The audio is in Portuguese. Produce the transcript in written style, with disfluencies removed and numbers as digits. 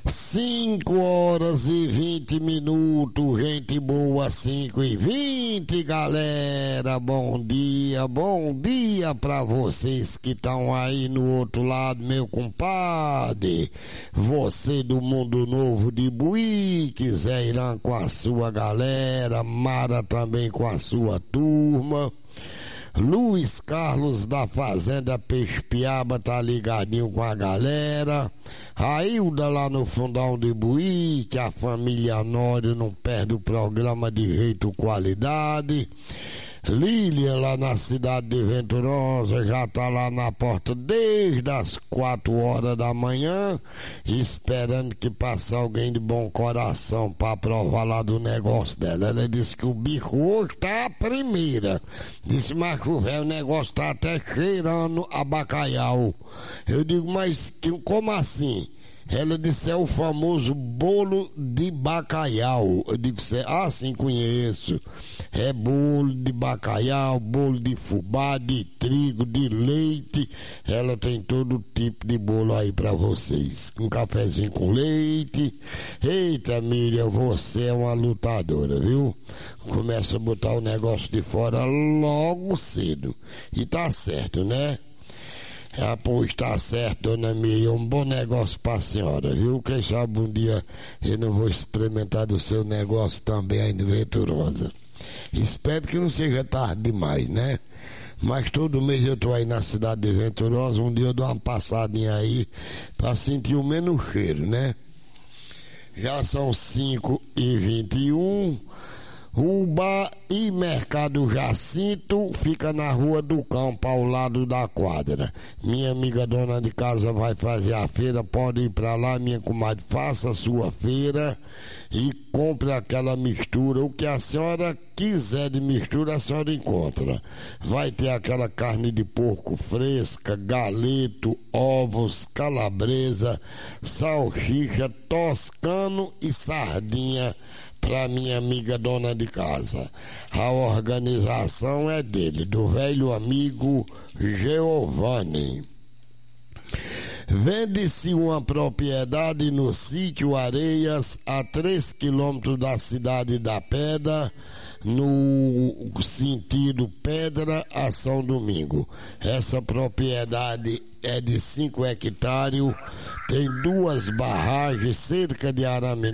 5h20, gente boa, 5h20, galera, bom dia pra vocês que estão aí no outro lado, meu compadre, você do Mundo Novo de Buíque, Zé Irã com a sua galera, Mara também com a sua turma, Luiz Carlos da Fazenda Peixe-Piaba tá ligadinho com a galera, Railda lá no Fundão de Buíque, a família Nório não perde o programa de jeito qualidade, Lília lá na cidade de Venturosa já tá lá na porta desde as 4h da manhã, esperando que passe alguém de bom coração pra provar lá do negócio dela. Ela disse que o bicho hoje tá a primeira. Disse, macho velho, o negócio tá até cheirando a bacalhau. Eu digo, mas como assim? Ela disse, é o famoso bolo de bacalhau. Eu digo, sim, conheço. É bolo de bacalhau, bolo de fubá, de trigo, de leite. Ela tem todo tipo de bolo aí pra vocês. Um cafezinho com leite. Eita, Miriam, você é uma lutadora, viu? Começa a botar o negócio de fora logo cedo. E tá certo, né? Pois tá certo, dona Miriam, um bom negócio pra senhora, viu? Quem sabe um dia eu não vou experimentar do seu negócio também aí de Venturosa. Espero que não seja tarde demais, né? Mas todo mês eu tô aí na cidade de Venturosa, um dia eu dou uma passadinha aí pra sentir o menos cheiro, né? Já são 5h21. O bar e mercado Jacinto fica na Rua do Campo, ao lado da quadra. Minha amiga dona de casa vai fazer a feira, pode ir pra lá, minha comadre, faça a sua feira e compre aquela mistura. O que a senhora quiser de mistura, a senhora encontra. Vai ter aquela carne de porco fresca, galeto, ovos, calabresa, salsicha, toscano e sardinha para minha amiga dona de casa. A organização é dele, do velho amigo Giovanni. Vende-se uma propriedade no sítio Areias, a 3 quilômetros da cidade da Pedra, no sentido Pedra a São Domingo. Essa propriedade é de 5 hectares, tem 2 barragens, cerca de arame